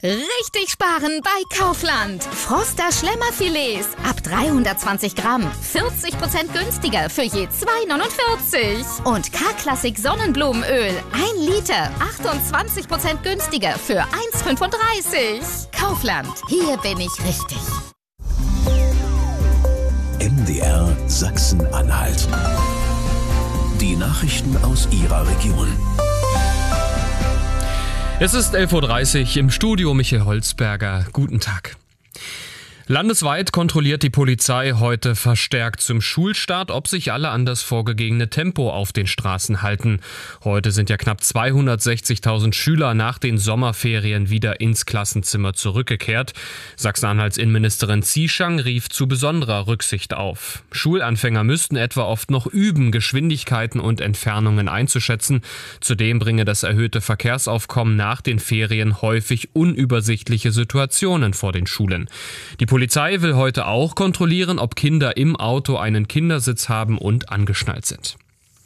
Richtig sparen bei Kaufland. Froster Schlemmerfilets ab 320 Gramm. 40% günstiger für je 2,49. Und K-Klassik Sonnenblumenöl. 1 Liter. 28% günstiger für 1,35. Kaufland. Hier bin ich richtig. MDR Sachsen-Anhalt. Die Nachrichten aus Ihrer Region. Es ist 11.30 Uhr im Studio Michael Holzberger. Guten Tag. Landesweit kontrolliert die Polizei heute verstärkt zum Schulstart, ob sich alle an das vorgegebene Tempo auf den Straßen halten. Heute sind ja knapp 260.000 Schüler nach den Sommerferien wieder ins Klassenzimmer zurückgekehrt. Sachsen-Anhalts Innenministerin Zieschang rief zu besonderer Rücksicht auf. Schulanfänger müssten etwa oft noch üben, Geschwindigkeiten und Entfernungen einzuschätzen. Zudem bringe das erhöhte Verkehrsaufkommen nach den Ferien häufig unübersichtliche Situationen vor den Schulen. Die Polizei will heute auch kontrollieren, ob Kinder im Auto einen Kindersitz haben und angeschnallt sind.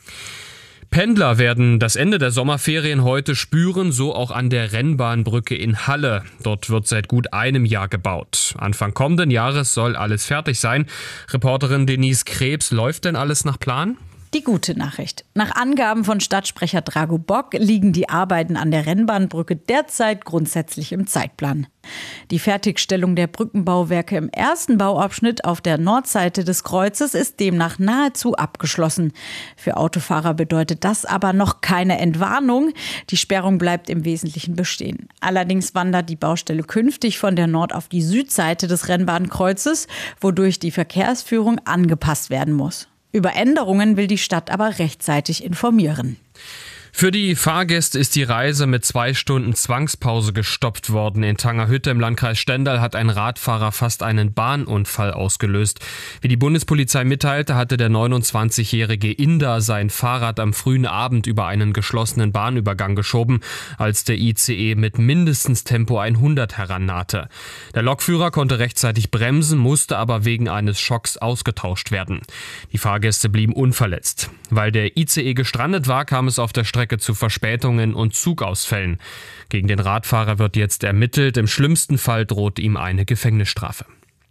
Pendler werden das Ende der Sommerferien heute spüren, so auch an der Rennbahnbrücke in Halle. Dort wird seit gut einem Jahr gebaut. Anfang kommenden Jahres soll alles fertig sein. Reporterin Denise Krebs, läuft denn alles nach Plan? Die gute Nachricht. Nach Angaben von Stadtsprecher Drago Bock liegen die Arbeiten an der Rennbahnbrücke derzeit grundsätzlich im Zeitplan. Die Fertigstellung der Brückenbauwerke im ersten Bauabschnitt auf der Nordseite des Kreuzes ist demnach nahezu abgeschlossen. Für Autofahrer bedeutet das aber noch keine Entwarnung. Die Sperrung bleibt im Wesentlichen bestehen. Allerdings wandert die Baustelle künftig von der Nord- auf die Südseite des Rennbahnkreuzes, wodurch die Verkehrsführung angepasst werden muss. Über Änderungen will die Stadt aber rechtzeitig informieren. Für die Fahrgäste ist die Reise mit 2 Stunden Zwangspause gestoppt worden. In Tangerhütte im Landkreis Stendal hat ein Radfahrer fast einen Bahnunfall ausgelöst. Wie die Bundespolizei mitteilte, hatte der 29-jährige Inder sein Fahrrad am frühen Abend über einen geschlossenen Bahnübergang geschoben, als der ICE mit mindestens Tempo 100 herannahte. Der Lokführer konnte rechtzeitig bremsen, musste aber wegen eines Schocks ausgetauscht werden. Die Fahrgäste blieben unverletzt. Weil der ICE gestrandet war, kam es auf der Strecke zu Verspätungen und Zugausfällen. Gegen den Radfahrer wird jetzt ermittelt. Im schlimmsten Fall droht ihm eine Gefängnisstrafe.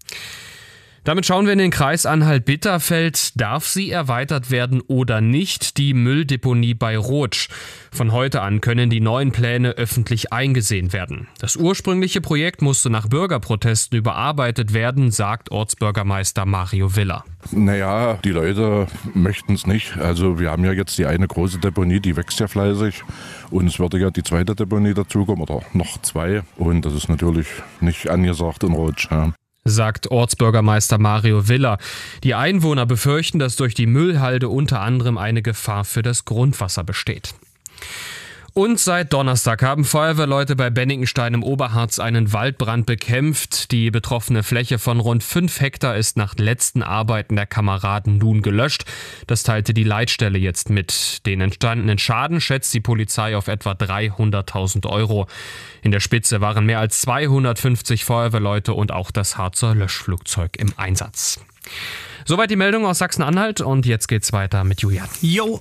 Damit schauen wir in den Kreis Anhalt-Bitterfeld. Darf sie erweitert werden oder nicht? Die Mülldeponie bei Rotsch. Von heute an können die neuen Pläne öffentlich eingesehen werden. Das ursprüngliche Projekt musste nach Bürgerprotesten überarbeitet werden, sagt Ortsbürgermeister Mario Viller. Naja, die Leute möchten es nicht. Also wir haben ja jetzt die eine große Deponie, die wächst ja fleißig. Und es würde ja die zweite Deponie dazukommen oder noch 2. Und das ist natürlich nicht angesagt in Rotsch. Ja. Sagt Ortsbürgermeister Mario Viller. Die Einwohner befürchten, dass durch die Müllhalde unter anderem eine Gefahr für das Grundwasser besteht. Und seit Donnerstag haben Feuerwehrleute bei Benningenstein im Oberharz einen Waldbrand bekämpft. Die betroffene Fläche von rund 5 Hektar ist nach letzten Arbeiten der Kameraden nun gelöscht. Das teilte die Leitstelle jetzt mit. Den entstandenen Schaden schätzt die Polizei auf etwa 300.000 €. In der Spitze waren mehr als 250 Feuerwehrleute und auch das Harzer Löschflugzeug im Einsatz. Soweit die Meldung aus Sachsen-Anhalt und jetzt geht's weiter mit Julian. Jo!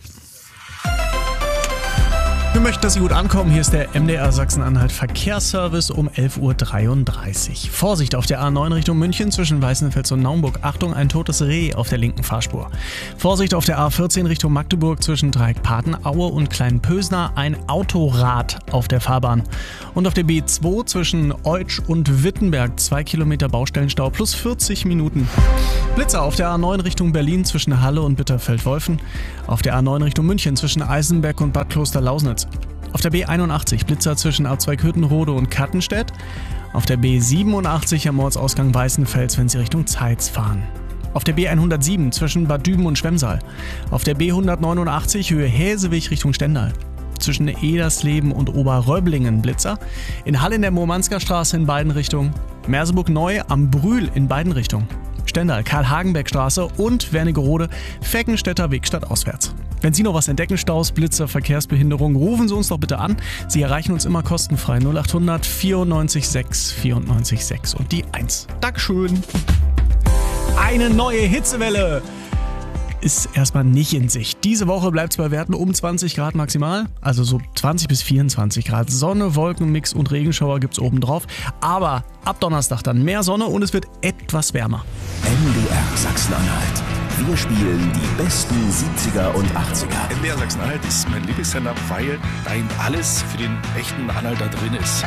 Wir möchten, dass Sie gut ankommen. Hier ist der MDR Sachsen-Anhalt Verkehrsservice um 11.33 Uhr. Vorsicht auf der A9 Richtung München zwischen Weißenfels und Naumburg. Achtung, ein totes Reh auf der linken Fahrspur. Vorsicht auf der A14 Richtung Magdeburg zwischen Dreieck Patenaue und Kleinpösner. Ein Autorad auf der Fahrbahn. Und auf der B2 zwischen Eutsch und Wittenberg 2 Kilometer Baustellenstau plus 40 Minuten. Blitzer auf der A9 Richtung Berlin zwischen Halle und Bitterfeld-Wolfen. Auf der A9 Richtung München zwischen Eisenberg und Bad Kloster-Lausnitz. Auf der B81 Blitzer zwischen A2 und Kattenstedt. Auf der B87 am Ortsausgang Weißenfels, wenn Sie Richtung Zeitz fahren. Auf der B107 zwischen Bad Düben und Schwemsal. Auf der B189 Höhe Häsewig Richtung Stendal. Zwischen Edersleben und Oberröblingen Blitzer. In Halle in der Murmansker Straße in beiden Richtungen. Merseburg Neu am Brühl in beiden Richtungen. Stendal, Karl-Hagenbeck-Straße und Wernigerode, Feckenstädter Weg stadtauswärts. Wenn Sie noch was entdecken, Staus, Blitzer, Verkehrsbehinderung, rufen Sie uns doch bitte an. Sie erreichen uns immer kostenfrei 0800 94 6 94 6 und die 1. Dankeschön. Eine neue Hitzewelle ist erstmal nicht in Sicht. Diese Woche bleibt es bei Werten um 20 Grad maximal, also so 20 bis 24 Grad. Sonne, Wolkenmix und Regenschauer gibt's obendrauf. Aber ab Donnerstag dann mehr Sonne und es wird etwas wärmer. MDR Sachsen-Anhalt. Wir spielen die besten 70er und 80er. MDR Sachsen-Anhalt ist mein Lieblingssender, weil da eben alles für den echten Anhalter drin ist.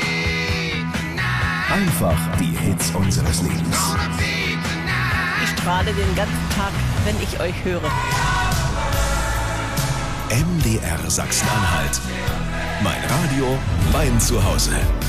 Einfach die Hits unseres Lebens. Ich strahle den ganzen Tag, wenn ich euch höre. MDR Sachsen-Anhalt. Mein Radio, mein Zuhause.